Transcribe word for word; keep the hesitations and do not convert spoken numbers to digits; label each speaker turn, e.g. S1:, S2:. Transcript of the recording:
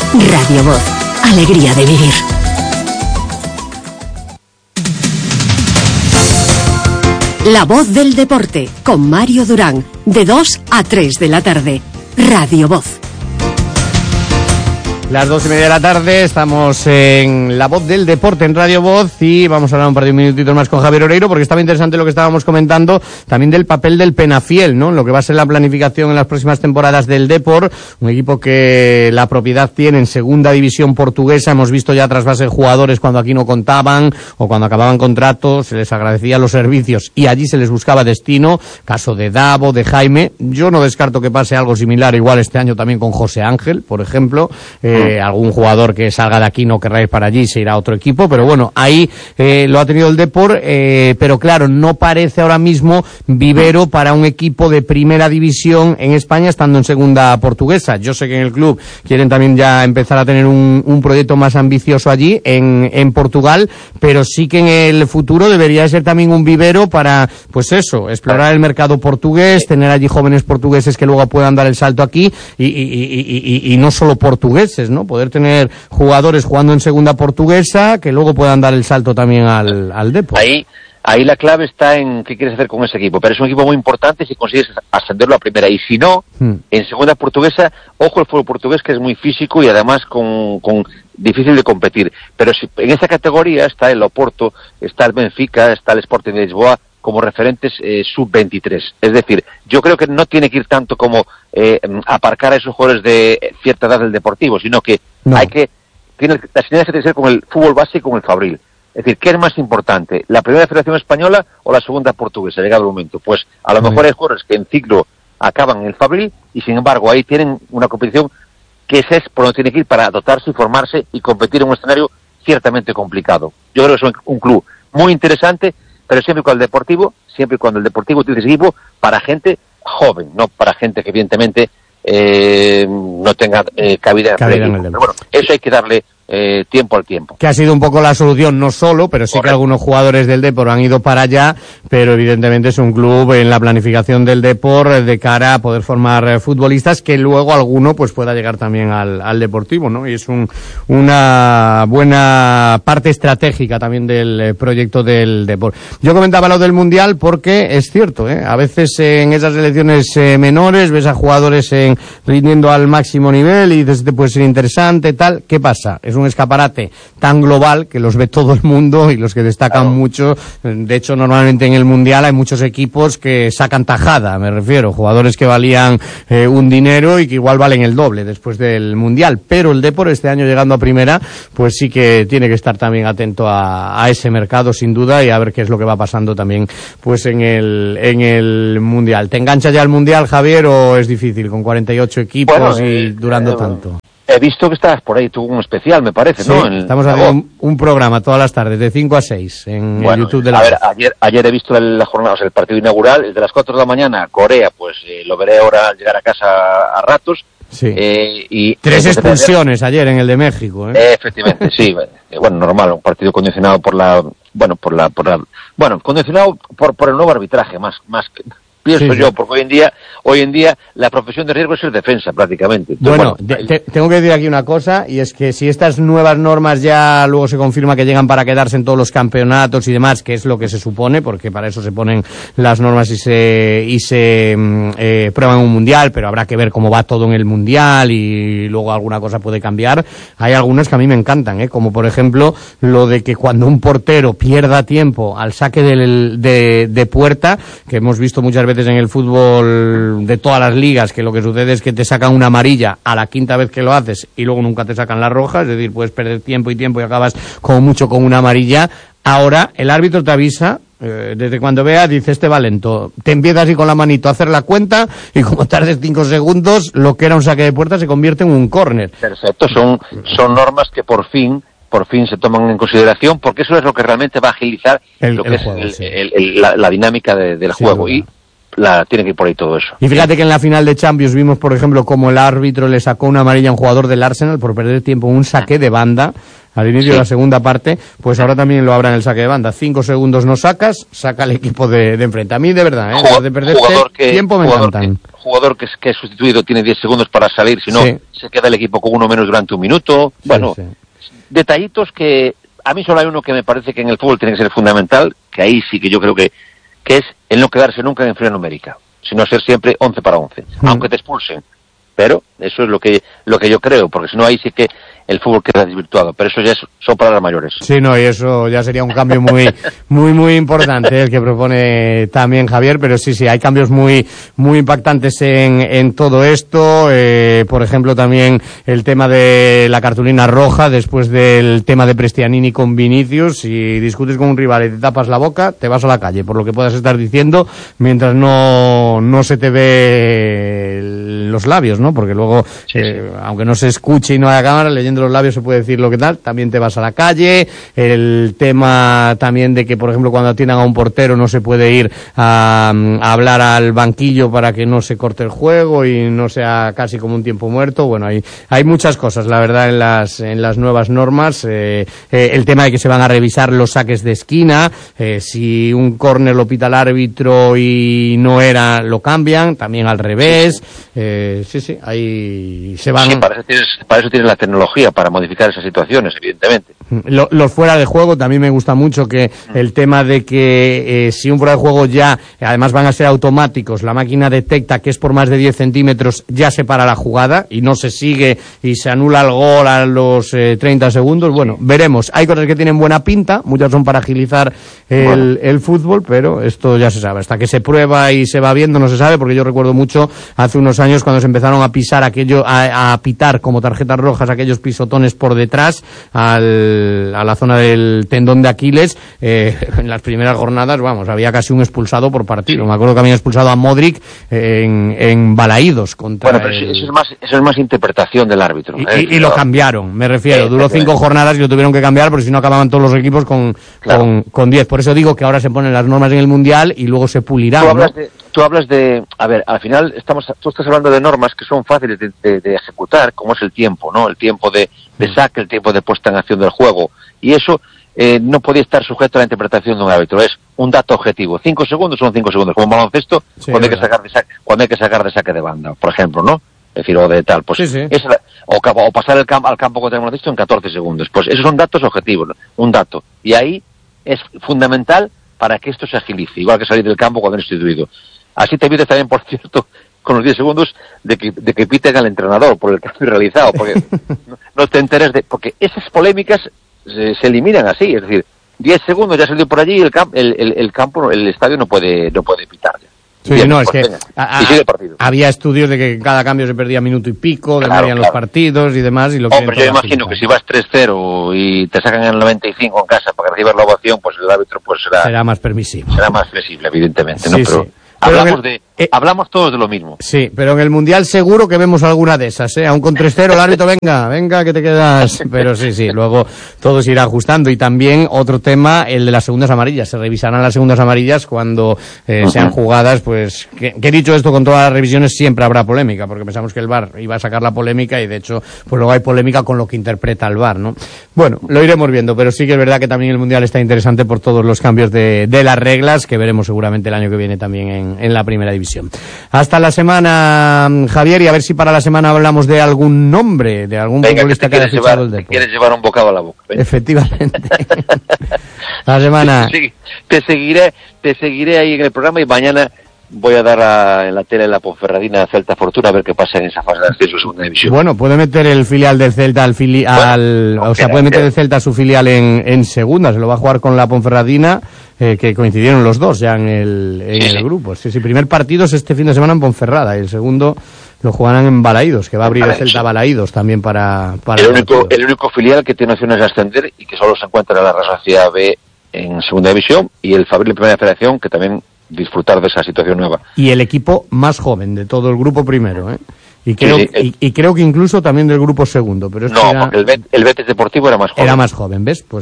S1: Radio Voz, alegría de vivir. La Voz del Deporte, con Mario Durán, de dos a tres de la tarde. Radio Voz.
S2: Las dos y media de la tarde, estamos en La Voz del Deporte en Radio Voz y vamos a hablar un par de minutitos más con Javier Oreiro porque estaba interesante lo que estábamos comentando también del papel del Penafiel, ¿no? Lo que va a ser la planificación en las próximas temporadas del Depor, un equipo que la propiedad tiene en segunda división portuguesa. Hemos visto ya trasvase de jugadores cuando aquí no contaban o cuando acababan contratos, se les agradecía los servicios y allí se les buscaba destino. Caso de Davo, de Jaime. Yo no descarto que pase algo similar igual este año también con José Ángel, por ejemplo. Eh, Eh, algún jugador que salga de aquí no querrá ir para allí, se irá a otro equipo, pero bueno, ahí eh, lo ha tenido el Depor, eh, pero claro, no parece ahora mismo vivero para un equipo de primera división en España estando en segunda portuguesa. Yo sé que en el club quieren también ya empezar a tener un, un proyecto más ambicioso allí en, en Portugal, pero sí que en el futuro debería ser también un vivero para, pues eso, explorar el mercado portugués, tener allí jóvenes portugueses que luego puedan dar el salto aquí y, y, y, y, y no solo portugueses, ¿no? Poder tener jugadores jugando en segunda portuguesa que luego puedan dar el salto también al, al Depor.
S3: Ahí, ahí la clave está en qué quieres hacer con ese equipo, pero es un equipo muy importante si consigues ascenderlo a primera, y si no, hmm. en segunda portuguesa, ojo el fútbol portugués que es muy físico y además con, con difícil de competir, pero si en esa categoría está el Oporto, está el Benfica, está el Sporting de Lisboa como referentes eh, sub veintitrés. Es decir, yo creo que no tiene que ir tanto como eh, aparcar a esos jugadores de cierta edad del Deportivo, sino que no. hay que, tiene, la sinergia tiene que ser con el fútbol base y con el Fabril. Es decir, ¿qué es más importante? ¿La primera federación española o la segunda portuguesa? Llegado el momento. Pues a lo mejor hay jugadores que en ciclo acaban en el Fabril y sin embargo ahí tienen una competición que ese es por donde tiene que ir para dotarse y formarse y competir en un escenario ciertamente complicado. Yo creo que es un, un club muy interesante, pero siempre con el Deportivo, siempre cuando el Deportivo utilice ese equipo para gente joven, no para gente que evidentemente eh, no tenga eh, cabida, cabida en el equipo. Pero bueno, eso hay que darle eh, tiempo al tiempo.
S2: Que ha sido un poco la solución, no solo, pero sí Correcto. Que algunos jugadores del Depor han ido para allá, pero evidentemente es un club en la planificación del Depor de cara a poder formar eh, futbolistas que luego alguno pues pueda llegar también al, al Deportivo, ¿no? Y es un, una buena parte estratégica también del eh, proyecto del Depor. Yo comentaba lo del Mundial porque es cierto, ¿eh? A veces eh, en esas selecciones eh, menores ves a jugadores en, rindiendo al máximo nivel y dices, este puede ser interesante, tal. ¿Qué pasa? Es un escaparate tan global que los ve todo el mundo y los que destacan claro. mucho. De hecho, normalmente en el Mundial hay muchos equipos que sacan tajada, me refiero, jugadores que valían eh, un dinero y que igual valen el doble después del Mundial. Pero el Depor este año llegando a primera, pues sí que tiene que estar también atento a, a ese mercado sin duda y a ver qué es lo que va pasando también pues en el en el Mundial. ¿Te engancha ya el Mundial, Javier, o es difícil con cuarenta y ocho equipos bueno, y eh, durando eh, tanto?
S3: He visto que estás por ahí, tuvo un especial, me parece,
S2: sí,
S3: ¿no?
S2: En estamos haciendo un, un programa todas las tardes, de cinco a seis, en bueno, el YouTube de la...
S3: A ver, ayer, ayer he visto la jornada, o sea, el partido inaugural, el de las cuatro de la mañana, Corea, pues eh, lo veré ahora al llegar a casa a ratos.
S2: Sí.
S3: Eh, y
S2: Tres expulsiones ayer en el de México, ¿eh?
S3: eh efectivamente, sí. eh, bueno, normal, un partido condicionado por la... Bueno, por la... Por la bueno, condicionado por, por el nuevo arbitraje, más, más que... Pienso sí, yo, sí. porque hoy en día, hoy en día la profesión de riesgo es el defensa prácticamente. Entonces,
S2: bueno,
S3: bueno
S2: ahí... te, tengo que decir aquí una cosa, y es que si estas nuevas normas ya luego se confirma que llegan para quedarse en todos los campeonatos y demás, que es lo que se supone, porque para eso se ponen las normas y se y se eh, prueban un mundial, pero habrá que ver cómo va todo en el mundial y luego alguna cosa puede cambiar. Hay algunos que a mí me encantan, ¿eh? Como por ejemplo lo de que cuando un portero pierda tiempo al saque del, de, de puerta, que hemos visto muchas veces en el fútbol de todas las ligas, que lo que sucede es que te sacan una amarilla a la quinta vez que lo haces y luego nunca te sacan la roja, es decir, puedes perder tiempo y tiempo y acabas como mucho con una amarilla. Ahora el árbitro te avisa, eh, desde cuando vea, dice, este va lento, te empiezas así con la manito a hacer la cuenta y como tardes cinco segundos, lo que era un saque de puerta se convierte en un córner.
S3: Perfecto, son, son normas que por fin por fin se toman en consideración, porque eso es lo que realmente va a agilizar el, lo que es juego, el, sí. el, el, la, la dinámica de, del Sin juego. Duda. Y la, tiene que ir por ahí todo eso.
S2: Y fíjate que en la final de Champions vimos, por ejemplo, como el árbitro le sacó una amarilla a un jugador del Arsenal por perder tiempo en un saque de banda al inicio sí. de la segunda parte, pues ahora también lo habrá en el saque de banda. Cinco segundos no sacas, saca el equipo de, de enfrente. A mí, de verdad, ¿eh?
S3: Jugador,
S2: de perderse
S3: que,
S2: tiempo me
S3: jugador
S2: encantan.
S3: Que, jugador que, que es sustituido tiene diez segundos para salir, si no, sí. se queda el equipo con uno menos durante un minuto. Sí, bueno, sí. detallitos que a mí solo hay uno que me parece que en el fútbol tiene que ser fundamental, que ahí sí que yo creo que, que es el no quedarse nunca en inferior numérica, sino ser siempre once para once, mm. aunque te expulsen. Pero eso es lo que lo que yo creo, porque si no ahí sí que el fútbol queda desvirtuado, pero eso ya es, son palabras mayores.
S2: Sí, no, y eso ya sería un cambio muy muy muy importante el que propone también Javier, pero sí, sí, hay cambios muy muy impactantes en, en todo esto, eh, por ejemplo también el tema de la cartulina roja después del tema de Prestianini con Vinicius. Si discutes con un rival y te tapas la boca, te vas a la calle, por lo que puedas estar diciendo, mientras no, no se te ve los labios, ¿no? Porque luego, sí, eh, sí. aunque no se escuche y no haya cámara, leyendo los labios se puede decir lo que tal, también te vas a la calle. El tema también de que, por ejemplo, cuando atiendan a un portero no se puede ir a, a hablar al banquillo para que no se corte el juego y no sea casi como un tiempo muerto. Bueno, hay, hay muchas cosas, la verdad, en las, en las nuevas normas. Eh, eh, el tema de que se van a revisar los saques de esquina, eh, si un córner lo pita el árbitro y no era, lo cambian, también al revés. Sí, sí, eh, sí, sí ahí se van...
S3: Sí, para eso tienes, para eso tienes la tecnología, para modificar esas situaciones, evidentemente.
S2: Lo, los fuera de juego, también me gusta mucho que el tema de que eh, si un fuera de juego ya, además van a ser automáticos, la máquina detecta que es por más de diez centímetros, ya se para la jugada y no se sigue y se anula el gol a los eh, treinta segundos. Bueno, veremos. Hay cosas que tienen buena pinta, muchas son para agilizar el, bueno. el fútbol, pero esto ya se sabe. Hasta que se prueba y se va viendo no se sabe, porque yo recuerdo mucho hace unos años cuando se empezaron a pisar aquello, a, a pitar como tarjetas rojas aquellos pisotones por detrás al, a la zona del tendón de Aquiles. Eh, en las primeras jornadas, vamos, había casi un expulsado por partido. Me acuerdo que habían expulsado a Modric en, en Balaídos contra
S3: bueno, pero el... eso es más eso es más interpretación del árbitro,
S2: y,
S3: ¿eh?
S2: y, y lo cambiaron, me refiero, duró cinco jornadas y lo tuvieron que cambiar porque si no acababan todos los equipos con claro. con, con diez. Por eso digo que ahora se ponen las normas en el Mundial y luego se pulirán,
S3: tú hablas,
S2: ¿no?
S3: de, tú hablas de, a ver, al final estamos, tú estás hablando de normas que son fáciles de, de, de ejecutar, como es el tiempo, ¿no? El tiempo de, de saque, el tiempo de puesta en acción del juego, y eso eh, no podía estar sujeto a la interpretación de un árbitro, es un dato objetivo. Cinco segundos son cinco segundos, como en baloncesto, sí, cuando hay que sacar de saque, cuando hay que sacar de saque de banda, por ejemplo, ¿no? Es decir, o de tal, pues,
S2: sí, sí.
S3: Es la, o, o pasar el campo, al campo contra el baloncesto en catorce segundos, pues esos son datos objetivos, ¿no? Un dato, y ahí es fundamental para que esto se agilice, igual que salir del campo cuando es instituido. Así te evitas también, por cierto, con los diez segundos de que, de que piten al entrenador por el cambio realizado, porque no, no te enteres de... Porque esas polémicas se, se eliminan así, es decir, diez segundos ya salió por allí y el, camp, el, el, el campo, el estadio no puede no puede pitar ya.
S2: Sí,
S3: Bien,
S2: no, es
S3: pues,
S2: que a, a, había estudios de que en cada cambio se perdía minuto y pico,
S3: claro,
S2: demorían
S3: claro.
S2: los partidos y demás. Y lo
S3: Hombre, yo imagino que si vas tres cero y te sacan en el noventa y cinco en casa para recibir la ovación, pues el árbitro pues será...
S2: Será más permisivo.
S3: Será más flexible, evidentemente, ¿no?
S2: Sí,
S3: Pero...
S2: sí.
S3: Hablamos
S2: el,
S3: de
S2: eh,
S3: hablamos todos de lo mismo.
S2: Sí, pero en el Mundial seguro que vemos alguna de esas, ¿eh? Aún con tres cero el árbitro, venga, venga que te quedas. Pero sí, sí, luego todo se irá ajustando. Y también otro tema, el de las segundas amarillas. Se revisarán las segundas amarillas cuando eh, uh-huh. sean jugadas, pues, que, que dicho esto, con todas las revisiones siempre habrá polémica, porque pensamos que el V A R iba a sacar la polémica y de hecho, pues luego hay polémica con lo que interpreta el V A R, ¿no? Bueno, lo iremos viendo, pero sí que es verdad que también el Mundial está interesante por todos los cambios de, de las reglas, que veremos seguramente el año que viene también en, en la primera división. Hasta la semana, Javier, y a ver si para la semana hablamos de algún nombre, de algún
S3: Venga,
S2: futbolista
S3: que,
S2: que haya fichado el
S3: Depor.
S2: Depor.
S3: Quieres llevar un bocado a la boca. Venga.
S2: Efectivamente. La semana.
S3: Sí, te seguiré, te seguiré ahí en el programa y mañana voy a dar a, en la tele la Ponferradina Celta Fortuna a ver qué pasa en esa fase de ascenso de segunda división.
S2: Bueno, puede meter el filial del Celta al filial, bueno, o sea, puede meter el Celta a su filial en, en segunda, se lo va a jugar con la Ponferradina, eh, que coincidieron los dos ya en el, en
S3: sí,
S2: el
S3: sí.
S2: grupo. Sí, sí, primer partido es este fin de semana en Ponferrada y el segundo lo jugarán en Balaídos, que va a abrir el Celta Balaídos también para, para
S3: el único, el único filial que tiene opciones de ascender y que solo se encuentra en la Real Sociedad B en segunda división, y el Fabril Primera Federación, que también disfrutar de esa situación nueva.
S2: Y el equipo más joven de todo el grupo primero, ¿eh? Y creo,
S3: sí, sí, el...
S2: y, y creo que incluso también del grupo segundo. Pero
S3: no,
S2: era...
S3: porque el, Bet, el Betis Deportivo era más joven.
S2: Era más joven, ¿ves? Pues